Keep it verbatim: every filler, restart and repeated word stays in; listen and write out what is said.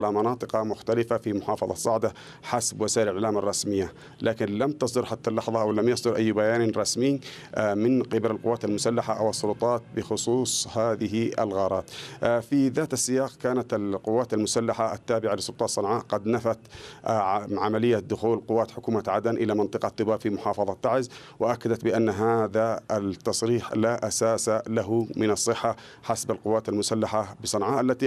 على مناطق مختلفة في محافظة صعدة حسب وسائل الإعلام الرسمية، لكن لم تصدر حتى اللحظة أو لم يصدر أي بيان رسمي من قبل القوات المسلحة أو السلطات بخصوص هذه الغارات. في ذات السياق كانت القوات المسلحة التابعة لسلطات صنعاء قد نفت عملية دخول قوات حكومة عدن إلى منطقة طبا في محافظة تعز، وأكدت بأن هذا التصريح لا أساس له من الصحة حسب القوات المسلحة بصنعاء التي